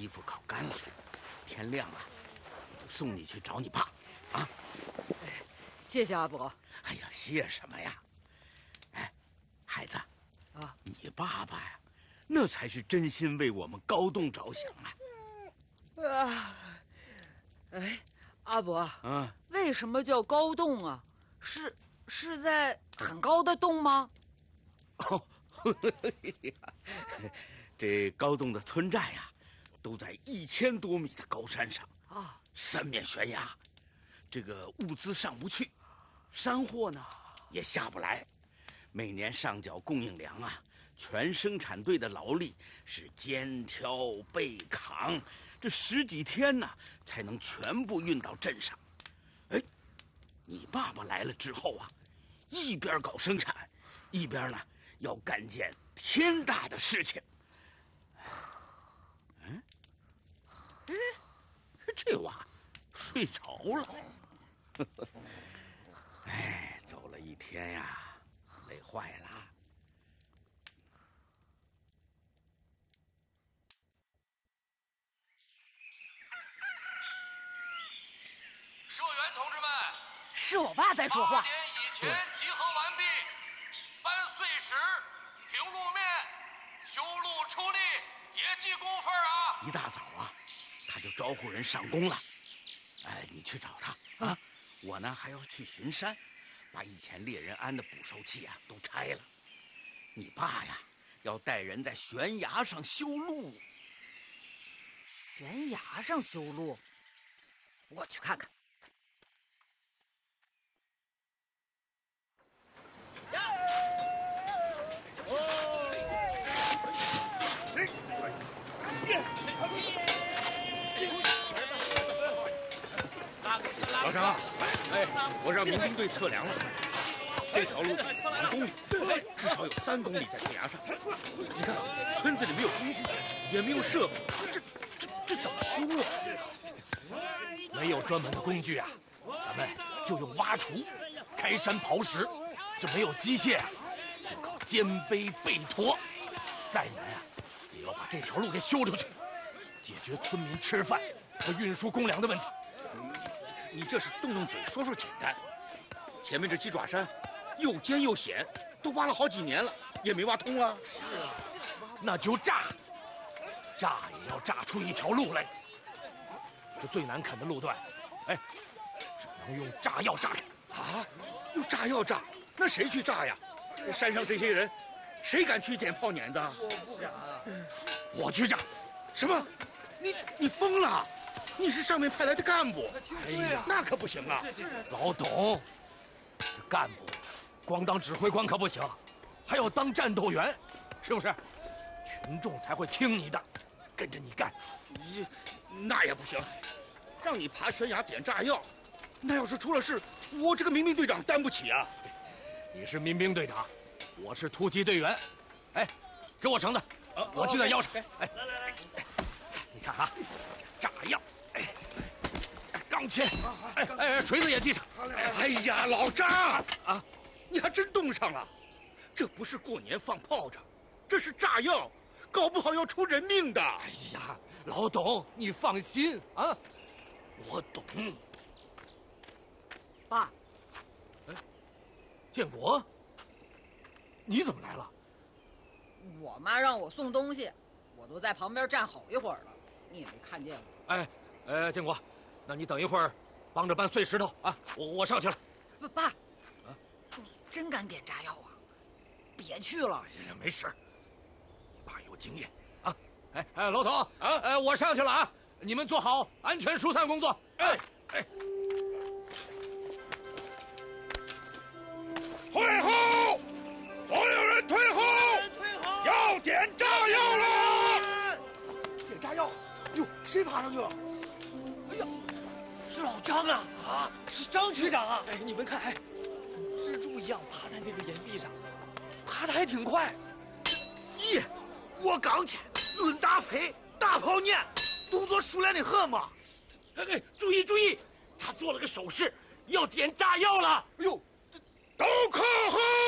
衣服烤干了，天亮了，我就送你去找你爸，啊！ 谢谢阿伯。 哎呀，谢什么呀？哎，孩子， 啊， 你爸爸呀，那才是真心为我们高栋着想啊！ 啊，哎，阿伯， 为什么叫高洞啊？是在很高的洞吗？ 哦，这高洞的村寨呀，都在1000多米的高山上啊，3面悬崖，这个物资上不去，山货呢也下不来，每年上缴供应粮啊，全生产队的劳力是肩挑背扛，这10几天呢才能全部运到镇上。哎，你爸爸来了之后啊，一边搞生产，一边呢要干件天大的事情。这娃睡着了。哎，走了一天呀，累坏了。 社员同志们， 是我爸在说话。 8点以前集合完毕，搬碎石、平路面、修路出力，也记工分啊！ 一大早啊，他就招呼人上工了。哎，你去找他啊！我呢还要去巡山，把以前猎人安的捕兽器啊都拆了。你爸呀，要带人在悬崖上修路。 悬崖上修路？我去看看。 老张，哎，我让民兵队测量了，这条路2公里，至少有3公里在悬崖上。你看，村子里没有工具，也没有设备，这怎么修啊？ 没有专门的工具啊，咱们就用挖锄、开山刨石。这没有机械啊，就靠肩背背驮。再难啊，也要把这条路给修出去，解决村民吃饭和运输公粮的问题。 你这是动动嘴说说简单，前面这鸡爪山又尖又险，都挖了好几年了，也没挖通啊。 是啊，那就炸也要炸出一条路来。这最难啃的路段，哎，只能用炸药炸开。 啊，用炸药炸？那谁去炸呀？山上这些人，谁敢去点炮碾子？ 我不敢。我去炸。 什么？你疯了？你是上面派来的干部， 哎呀， 那可不行啊！ 老董，这干部光当指挥官可不行，还要当战斗员，是不是？群众才会听你的，跟着你干。 那也不行，让你爬悬崖点炸药，那要是出了事，我这个民兵队长担不起啊！ 你是民兵队长，我是突击队员。哎，给我绳子，我系在腰上。哎，来，你看啊，炸药。钢钎，锤子也系上。 哎呀，老张啊，你还真动上了！这不是过年放炮仗，这是炸药，搞不好要出人命的。 哎呀，老董，你放心啊，我懂。 爸， 建国，你怎么来了？ 我妈让我送东西，我都在旁边站好一会儿了，你也没看见我。 建国。那你等一会儿，帮着搬碎石头啊！我上去了。 爸，你真敢点炸药啊？别去了。 哎呀，没事，你爸有经验啊！老董啊，我上去了啊！你们做好安全疏散工作。哎， 退后！所有人退后！要点炸药了！ 点炸药？哟，谁爬上去了？哎呀！是老张啊！啊，是张局长啊！哎，你们看，蜘蛛一样爬在那个岩壁上，爬得还挺快。 咦，我刚去，论打飞，大炮碾，动作熟练的很嘛。 哎，注意，他做了个手势，要点炸药了。 哎呦，都靠后！